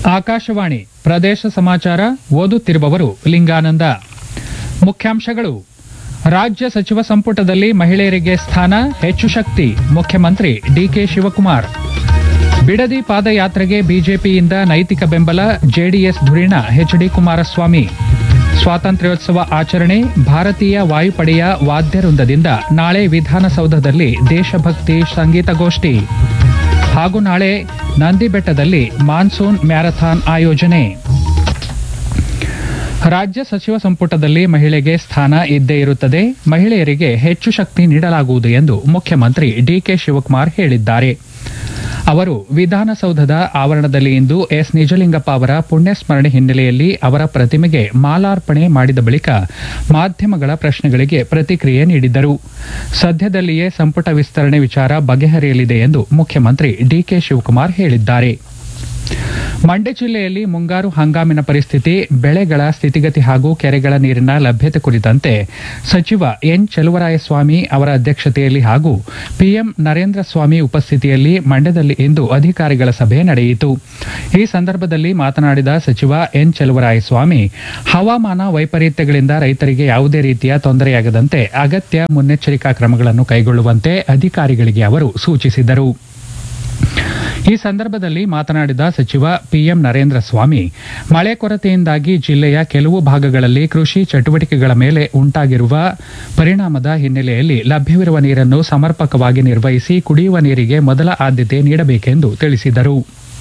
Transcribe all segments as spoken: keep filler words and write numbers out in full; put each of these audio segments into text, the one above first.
ಆಕಾಶವಾಣಿ ಪ್ರದೇಶ ಸಮಾಚಾರ ಓದುತ್ತಿರುವವರು ಲಿಂಗಾನಂದ. ಮುಖ್ಯಾಂಶಗಳು: ರಾಜ್ಯ ಸಚಿವ ಸಂಪುಟದಲ್ಲಿ ಮಹಿಳೆಯರಿಗೆ ಸ್ಥಾನ, ಹೆಚ್ಚು ಶಕ್ತಿ, ಮುಖ್ಯಮಂತ್ರಿ ಡಿಕೆ ಶಿವಕುಮಾರ್. ಬಿಡದಿ ಪಾದಯಾತ್ರೆಗೆ ಬಿಜೆಪಿಯಿಂದ ನೈತಿಕ ಬೆಂಬಲ, ಜೆಡಿಎಸ್ ಧುರೀಣ ಎಚ್ಡಿ ಕುಮಾರಸ್ವಾಮಿ. ಸ್ವಾತಂತ್ರ್ಯೋತ್ಸವ ಆಚರಣೆ, ಭಾರತೀಯ ವಾಯುಪಡೆಯ ವಾದ್ಯವೃಂದದಿಂದ ನಾಳೆ ವಿಧಾನಸೌಧದಲ್ಲಿ ದೇಶಭಕ್ತಿ ಸಂಗೀತಗೋಷ್ಠಿ. ಹಾಗೂ ನಾಳೆ ನಂದಿಬೆಟ್ಟದಲ್ಲಿ ಮಾನ್ಸೂನ್ ಮ್ಯಾರಥಾನ್ ಆಯೋಜನೆ. ರಾಜ್ಯ ಸಚಿವ ಸಂಪುಟದಲ್ಲಿ ಮಹಿಳೆಗೆ ಸ್ಥಾನ ಇದ್ದೇ ಇರುತ್ತದೆ. ಮಹಿಳೆಯರಿಗೆ ಹೆಚ್ಚು ಶಕ್ತಿ ನೀಡಲಾಗುವುದು ಎಂದು ಮುಖ್ಯಮಂತ್ರಿ ಡಿಕೆ ಶಿವಕುಮಾರ್ ಹೇಳಿದ್ದಾರೆ. ಅವರು ವಿಧಾನಸೌಧದ ಆವರಣದಲ್ಲಿ ಇಂದು ಎಸ್ ನಿಜಲಿಂಗಪ್ಪ ಅವರ ಪುಣ್ಯಸ್ಮರಣೆ ಹಿನ್ನೆಲೆಯಲ್ಲಿ ಅವರ ಪ್ರತಿಮೆಗೆ ಮಾಲಾರ್ಪಣೆ ಮಾಡಿದ ಬಳಿಕ ಮಾಧ್ಯಮಗಳ ಪ್ರಶ್ನೆಗಳಿಗೆ ಪ್ರತಿಕ್ರಿಯೆ ನೀಡಿದರು. ಸದ್ಯದಲ್ಲಿಯೇ ಸಂಪುಟ ವಿಸ್ತರಣೆ ವಿಚಾರ ಬಗೆಹರಿಯಲಿದೆ ಎಂದು ಮುಖ್ಯಮಂತ್ರಿ ಡಿಕೆ ಶಿವಕುಮಾರ್ ಹೇಳಿದ್ದಾರೆ. ಮಂಡ್ಯ ಜಿಲ್ಲೆಯಲ್ಲಿ ಮುಂಗಾರು ಹಂಗಾಮಿನ ಪರಿಸ್ಥಿತಿ, ಬೆಳೆಗಳ ಸ್ಥಿತಿಗತಿ ಹಾಗೂ ಕೆರೆಗಳ ನೀರಿನ ಲಭ್ಯತೆ ಕುರಿತಂತೆ ಸಚಿವ ಎನ್ ಚಲುವರಾಯಸ್ವಾಮಿ ಅವರ ಅಧ್ಯಕ್ಷತೆಯಲ್ಲಿ ಹಾಗೂ ಪಿಎಂ ನರೇಂದ್ರ ಸ್ವಾಮಿ ಉಪಸ್ಥಿತಿಯಲ್ಲಿ ಮಂಡ್ಯದಲ್ಲಿ ಇಂದು ಅಧಿಕಾರಿಗಳ ಸಭೆ ನಡೆಯಿತು. ಈ ಸಂದರ್ಭದಲ್ಲಿ ಮಾತನಾಡಿದ ಸಚಿವ ಎನ್ ಚಲುವರಾಯಸ್ವಾಮಿ, ಹವಾಮಾನ ವೈಪರೀತ್ಯಗಳಿಂದ ರೈತರಿಗೆ ಯಾವುದೇ ರೀತಿಯ ತೊಂದರೆಯಾಗದಂತೆ ಅಗತ್ಯ ಮುನ್ನೆಚ್ಚರಿಕಾ ಕ್ರಮಗಳನ್ನು ಕೈಗೊಳ್ಳುವಂತೆ ಅಧಿಕಾರಿಗಳಿಗೆ ಅವರು ಸೂಚಿಸಿದರು. ಈ ಸಂದರ್ಭದಲ್ಲಿ ಮಾತನಾಡಿದ ಸಚಿವ ಪಿಎಂ ನರೇಂದ್ರ ಸ್ವಾಮಿ, ಮಳೆ ಕೊರತೆಯಿಂದಾಗಿ ಜಿಲ್ಲೆಯ ಕೆಲವು ಭಾಗಗಳಲ್ಲಿ ಕೃಷಿ ಚಟುವಟಿಕೆಗಳ ಮೇಲೆ ಉಂಟಾಗಿರುವ ಪರಿಣಾಮದ ಹಿನ್ನೆಲೆಯಲ್ಲಿ ಲಭ್ಯವಿರುವ ನೀರನ್ನು ಸಮರ್ಪಕವಾಗಿ ನಿರ್ವಹಿಸಿ ಕುಡಿಯುವ ನೀರಿಗೆ ಮೊದಲ ಆದ್ಯತೆ ನೀಡಬೇಕೆಂದು ತಿಳಿಸಿದರು.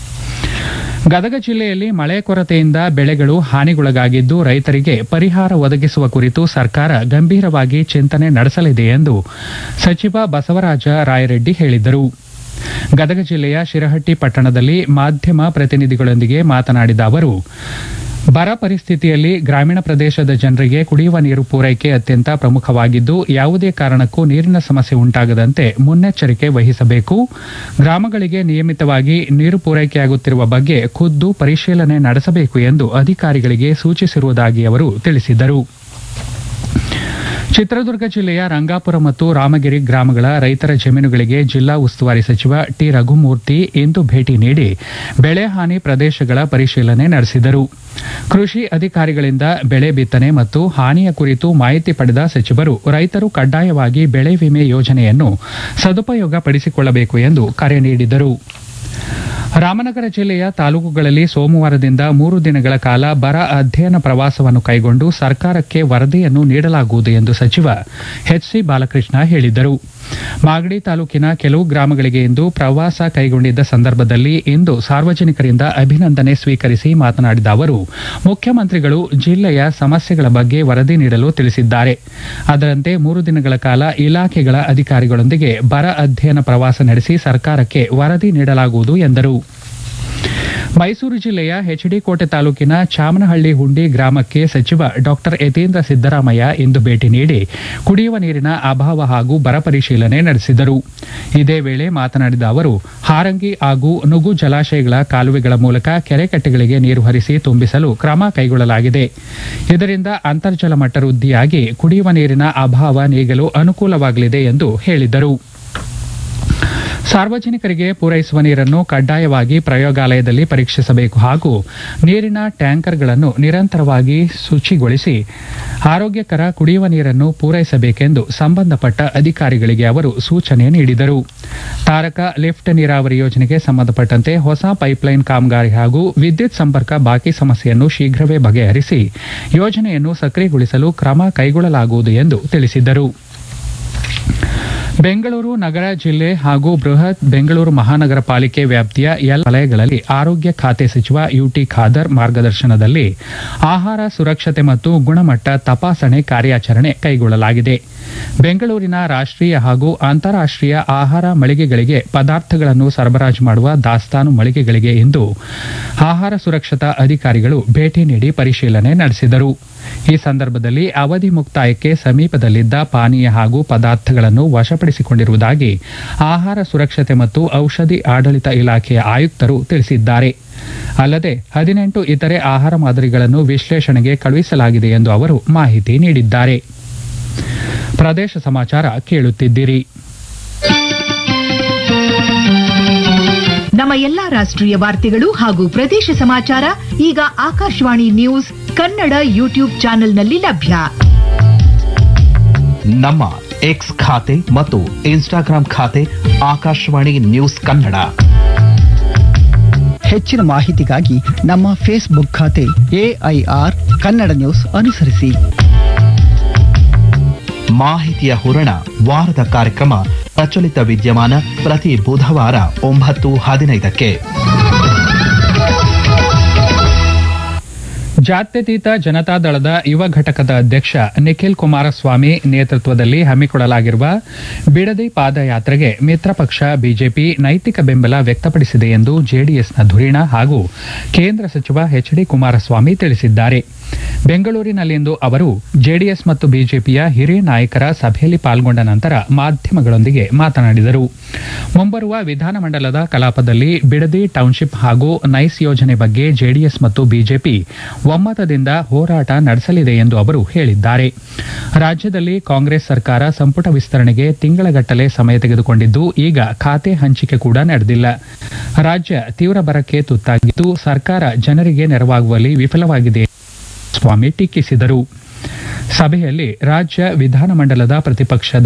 ಗದಗ ಜಿಲ್ಲೆಯಲ್ಲಿ ಮಳೆ ಕೊರತೆಯಿಂದ ಬೆಳೆಗಳು ಹಾನಿಗೊಳಗಾಗಿದ್ದು, ರೈತರಿಗೆ ಪರಿಹಾರ ಒದಗಿಸುವ ಕುರಿತು ಸರ್ಕಾರ ಗಂಭೀರವಾಗಿ ಚಿಂತನೆ ನಡೆಸಲಿದೆ ಎಂದು ಸಚಿವ ಬಸವರಾಜ ರಾಯರೆಡ್ಡಿ ಹೇಳಿದರು. ಗದಗ ಜಿಲ್ಲೆಯ ಶಿರಹಟ್ಟಿ ಪಟ್ಟಣದಲ್ಲಿ ಮಾಧ್ಯಮ ಪ್ರತಿನಿಧಿಗಳೊಂದಿಗೆ ಮಾತನಾಡಿದ ಅವರು, ಬರ ಪರಿಸ್ಥಿತಿಯಲ್ಲಿ ಗ್ರಾಮೀಣ ಪ್ರದೇಶದ ಜನರಿಗೆ ಕುಡಿಯುವ ನೀರು ಪೂರೈಕೆ ಅತ್ಯಂತ ಪ್ರಮುಖವಾಗಿದ್ದು, ಯಾವುದೇ ಕಾರಣಕ್ಕೂ ನೀರಿನ ಸಮಸ್ಯೆ ಉಂಟಾಗದಂತೆ ಮುನ್ನೆಚ್ಚರಿಕೆ ವಹಿಸಬೇಕು. ಗ್ರಾಮಗಳಿಗೆ ನಿಯಮಿತವಾಗಿ ನೀರು ಪೂರೈಕೆಯಾಗುತ್ತಿರುವ ಬಗ್ಗೆ ಖುದ್ದು ಪರಿಶೀಲನೆ ನಡೆಸಬೇಕು ಎಂದು ಅಧಿಕಾರಿಗಳಿಗೆ ಸೂಚಿಸಿರುವುದಾಗಿ ಅವರು ತಿಳಿಸಿದರು. ಚಿತ್ರದುರ್ಗ ಜಿಲ್ಲೆಯ ರಂಗಾಪುರ ಮತ್ತು ರಾಮಗಿರಿ ಗ್ರಾಮಗಳ ರೈತರ ಜಮೀನುಗಳಿಗೆ ಜಿಲ್ಲಾ ಉಸ್ತುವಾರಿ ಸಚಿವ ಟಿ ರಘುಮೂರ್ತಿ ಇಂದು ಭೇಟಿ ನೀಡಿ ಬೆಳೆ ಹಾನಿ ಪ್ರದೇಶಗಳ ಪರಿಶೀಲನೆ ನಡೆಸಿದರು. ಕೃಷಿ ಅಧಿಕಾರಿಗಳಿಂದ ಬೆಳೆ ಬಿತ್ತನೆ ಮತ್ತು ಹಾನಿಯ ಕುರಿತು ಮಾಹಿತಿ ಪಡೆದ ಸಚಿವರು ರೈತರು ಕಡ್ಡಾಯವಾಗಿ ಬೆಳೆ ವಿಮೆ ಯೋಜನೆಯನ್ನು ಸದುಪಯೋಗ ಪಡಿಸಿಕೊಳ್ಳಬೇಕು ಎಂದು ಕರೆ ನೀಡಿದರು. ರಾಮನಗರ ಜಿಲ್ಲೆಯ ತಾಲೂಕುಗಳಲ್ಲಿ ಸೋಮವಾರದಿಂದ ಮೂರು ದಿನಗಳ ಕಾಲ ಬರ ಅಧ್ಯಯನ ಪ್ರವಾಸವನ್ನು ಕೈಗೊಂಡು ಸರ್ಕಾರಕ್ಕೆ ವರದಿಯನ್ನು ನೀಡಲಾಗುವುದು ಎಂದು ಸಚಿವ ಎಚ್ ಸಿ ಬಾಲಕೃಷ್ಣ ಹೇಳಿದರು. ಮಾಗಡಿ ತಾಲೂಕಿನ ಕೆಲವು ಗ್ರಾಮಗಳಿಗೆ ಇಂದು ಪ್ರವಾಸ ಕೈಗೊಂಡಿದ್ದ ಸಂದರ್ಭದಲ್ಲಿ ಇಂದು ಸಾರ್ವಜನಿಕರಿಂದ ಅಭಿನಂದನೆ ಸ್ವೀಕರಿಸಿ ಮಾತನಾಡಿದ ಅವರು, ಮುಖ್ಯಮಂತ್ರಿಗಳು ಜಿಲ್ಲೆಯ ಸಮಸ್ಯೆಗಳ ಬಗ್ಗೆ ವರದಿ ನೀಡಲು ತಿಳಿಸಿದ್ದಾರೆ. ಅದರಂತೆ ಮೂರು ದಿನಗಳ ಕಾಲ ಇಲಾಖೆಗಳ ಅಧಿಕಾರಿಗಳೊಂದಿಗೆ ಬರ ಅಧ್ಯಯನ ಪ್ರವಾಸ ನಡೆಸಿ ಸರ್ಕಾರಕ್ಕೆ ವರದಿ ನೀಡಲಾಗುವುದು ಎಂದರು. ಮೈಸೂರು ಜಿಲ್ಲೆಯ ಎಚ್ಡಿ ಕೋಟೆ ತಾಲೂಕಿನ ಚಾಮನಹಳ್ಳಿ ಹುಂಡಿ ಗ್ರಾಮಕ್ಕೆ ಸಚಿವ ಡಾಕ್ಟರ್ ಯತೀಂದ್ರ ಸಿದ್ದರಾಮಯ್ಯ ಇಂದು ಭೇಟಿ ನೀಡಿ ಕುಡಿಯುವ ನೀರಿನ ಅಭಾವ ಹಾಗೂ ಬರ ಪರಿಶೀಲನೆ ನಡೆಸಿದರು. ಇದೇ ವೇಳೆ ಮಾತನಾಡಿದ ಅವರು, ಹಾರಂಗಿ ಹಾಗೂ ನುಗು ಜಲಾಶಯಗಳ ಕಾಲುವೆಗಳ ಮೂಲಕ ಕೆರೆಕಟ್ಟೆಗಳಿಗೆ ನೀರು ಹರಿಸಿ ತುಂಬಿಸಲು ಕ್ರಮ ಕೈಗೊಳ್ಳಲಾಗಿದೆ. ಇದರಿಂದ ಅಂತರ್ಜಲ ಮಟ್ಟ ವೃದ್ಧಿಯಾಗಿ ಕುಡಿಯುವ ನೀರಿನ ಅಭಾವ ನೀಗಲು ಅನುಕೂಲವಾಗಲಿದೆ ಎಂದು ಹೇಳಿದರು. ಸಾರ್ವಜನಿಕರಿಗೆ ಪೂರೈಸುವ ನೀರನ್ನು ಕಡ್ಡಾಯವಾಗಿ ಪ್ರಯೋಗಾಲಯದಲ್ಲಿ ಪರೀಕ್ಷಿಸಬೇಕು ಹಾಗೂ ನೀರಿನ ಟ್ಯಾಂಕರ್ಗಳನ್ನು ನಿರಂತರವಾಗಿ ಶುಚಿಗೊಳಿಸಿ ಆರೋಗ್ಯಕರ ಕುಡಿಯುವ ನೀರನ್ನು ಪೂರೈಸಬೇಕೆಂದು ಸಂಬಂಧಪಟ್ಟ ಅಧಿಕಾರಿಗಳಿಗೆ ಅವರು ಸೂಚನೆ ನೀಡಿದರು. ತಾರಕ ಲಿಫ್ಟ್ ನೀರಾವರಿ ಯೋಜನೆಗೆ ಸಂಬಂಧಪಟ್ಟಂತೆ ಹೊಸ ಪೈಪ್ಲೈನ್ ಕಾಮಗಾರಿ ಹಾಗೂ ವಿದ್ಯುತ್ ಸಂಪರ್ಕ ಬಾಕಿ ಸಮಸ್ಯೆಯನ್ನು ಶೀಘ್ರವೇ ಬಗೆಹರಿಸಿ ಯೋಜನೆಯನ್ನು ಸಕ್ರಿಯಗೊಳಿಸಲು ಕ್ರಮ ಕೈಗೊಳ್ಳಲಾಗುವುದು ಎಂದು ತಿಳಿಸಿದರು. ಬೆಂಗಳೂರು ನಗರ ಜಿಲ್ಲೆ ಹಾಗೂ ಬೃಹತ್ ಬೆಂಗಳೂರು ಮಹಾನಗರ ಪಾಲಿಕೆ ವ್ಯಾಪ್ತಿಯ ಎಲ್ಲ ವಲಯಗಳಲ್ಲಿ ಆರೋಗ್ಯ ಖಾತೆ ಸಚಿವ ಯುಟಿ ಖಾದರ್ ಮಾರ್ಗದರ್ಶನದಲ್ಲಿ ಆಹಾರ ಸುರಕ್ಷತೆ ಮತ್ತು ಗುಣಮಟ್ಟ ತಪಾಸಣೆ ಕಾರ್ಯಾಚರಣೆ ಕೈಗೊಳ್ಳಲಾಗಿದೆ. ಬೆಂಗಳೂರಿನ ರಾಷ್ಟ್ರೀಯ ಹಾಗೂ ಅಂತಾರಾಷ್ಟ್ರೀಯ ಆಹಾರ ಮಳಿಗೆಗಳಿಗೆ ಪದಾರ್ಥಗಳನ್ನು ಸರಬರಾಜು ಮಾಡುವ ದಾಸ್ತಾನು ಮಳಿಗೆಗಳಿಗೆ ಇಂದು ಆಹಾರ ಸುರಕ್ಷತಾ ಅಧಿಕಾರಿಗಳು ಭೇಟಿ ನೀಡಿ ಪರಿಶೀಲನೆ ನಡೆಸಿದರು. ಈ ಸಂದರ್ಭದಲ್ಲಿ ಅವಧಿ ಮುಕ್ತಾಯಕ್ಕೆ ಸಮೀಪದಲ್ಲಿದ್ದ ಪಾನೀಯ ಹಾಗೂ ಪದಾರ್ಥಗಳನ್ನು ವಶಪಡಿಸಿಕೊಂಡಿರುವುದಾಗಿ ಆಹಾರ ಸುರಕ್ಷತೆ ಮತ್ತು ಔಷಧಿ ಆಡಳಿತ ಇಲಾಖೆಯ ಆಯುಕ್ತರು ತಿಳಿಸಿದ್ದಾರೆ. ಅಲ್ಲದೆ ಹದಿನೆಂಟು ಇತರೆ ಆಹಾರ ಮಾದರಿಗಳನ್ನು ವಿಶ್ಲೇಷಣೆಗೆ ಕಳುಹಿಸಲಾಗಿದೆ ಎಂದು ಅವರು ಮಾಹಿತಿ ನೀಡಿದ್ದಾರೆ. ಪ್ರದೇಶ ಸಮಾಚಾರ ಕೇಳುತ್ತಿದ್ದೀರಿ. ನಮ್ಮ ಎಲ್ಲಾ ರಾಷ್ಟ್ರೀಯ ವಾರ್ತೆಗಳು ಹಾಗೂ ಪ್ರದೇಶ ಸಮಾಚಾರ ಈಗ ಆಕಾಶವಾಣಿ ನ್ಯೂಸ್ ಕನ್ನಡ ಯೂಟ್ಯೂಬ್ ಚಾನೆಲ್ನಲ್ಲಿ ಲಭ್ಯ. ನಮ್ಮ ಎಕ್ಸ್ ಖಾತೆ ಮತ್ತು ಇನ್ಸ್ಟಾಗ್ರಾಂ ಖಾತೆ ಆಕಾಶವಾಣಿ ನ್ಯೂಸ್ ಕನ್ನಡ. ಹೆಚ್ಚಿನ ಮಾಹಿತಿಗಾಗಿ ನಮ್ಮ ಫೇಸ್ಬುಕ್ ಖಾತೆ ಎಐಆರ್ ಕನ್ನಡ ನ್ಯೂಸ್ ಅನುಸರಿಸಿ. ಮಾಹಿತಿಯ ಹೂರಣ ವಾರದ ಕಾರ್ಯಕ್ರಮ ಪ್ರಚಲಿತ ವಿದ್ಯಮಾನ ಪ್ರತಿ ಬುಧವಾರ ಒಂಬತ್ತು ಹದಿನೈದಕ್ಕೆ. ಜಾತ್ಯತೀತ ಜನತಾದಳದ ಯುವ ಘಟಕದ ಅಧ್ಯಕ್ಷ ನಿಖಿಲ್ ಕುಮಾರಸ್ವಾಮಿ ನೇತೃತ್ವದಲ್ಲಿ ಹಮ್ಮಿಕೊಳ್ಳಲಾಗಿರುವ ಬಿಡದಿ ಪಾದಯಾತ್ರೆಗೆ ಮಿತ್ರ ಪಕ್ಷ ಬಿಜೆಪಿ ನೈತಿಕ ಬೆಂಬಲ ವ್ಯಕ್ತಪಡಿಸಿದೆ ಎಂದು ಜೆಡಿಎಸ್ನ ಧುರೀಣ ಹಾಗೂ ಕೇಂದ್ರ ಸಚಿವ ಎಚ್ ಡಿ ಕುಮಾರಸ್ವಾಮಿ ತಿಳಿಸಿದ್ದಾರೆ. ಬೆಂಗಳೂರಿನಲ್ಲಿಂದು ಅವರು ಜೆಡಿಎಸ್ ಮತ್ತು ಬಿಜೆಪಿಯ ಹಿರಿಯ ನಾಯಕರ ಸಭೆಯಲ್ಲಿ ಪಾಲ್ಗೊಂಡ ನಂತರ ಮಾಧ್ಯಮಗಳೊಂದಿಗೆ ಮಾತನಾಡಿದರು. ಮುಂಬರುವ ವಿಧಾನಮಂಡಲದ ಕಲಾಪದಲ್ಲಿ ಬಿಡದಿ ಟೌನ್ಶಿಪ್ ಹಾಗೂ ನೈಸ್ ಯೋಜನೆ ಬಗ್ಗೆ ಜೆಡಿಎಸ್ ಮತ್ತು ಬಿಜೆಪಿ ಒಮ್ಮತದಿಂದ ಹೋರಾಟ ನಡೆಸಲಿದೆ ಎಂದು ಅವರು ಹೇಳಿದ್ದಾರೆ. ರಾಜ್ಯದಲ್ಲಿ ಕಾಂಗ್ರೆಸ್ ಸರ್ಕಾರ ಸಂಪುಟ ವಿಸ್ತರಣೆಗೆ ತಿಂಗಳಗಟ್ಟಲೆ ಸಮಯ ತೆಗೆದುಕೊಂಡಿದ್ದು ಈಗ ಖಾತೆ ಹಂಚಿಕೆ ಕೂಡ ನಡೆದಿಲ್ಲ. ರಾಜ್ಯ ತೀವ್ರ ಬರಕ್ಕೆ ತುತ್ತಾಗಿದ್ದು ಸರ್ಕಾರ ಜನರಿಗೆ ನೆರವಾಗುವಲ್ಲಿ ವಿಫಲವಾಗಿದೆ ಸ್ವಾಮಿ ಟೀಕಿಸಿದರು. ಸಭೆಯಲ್ಲಿ ರಾಜ್ಯ ವಿಧಾನಮಂಡಲದ ಪ್ರತಿಪಕ್ಷದ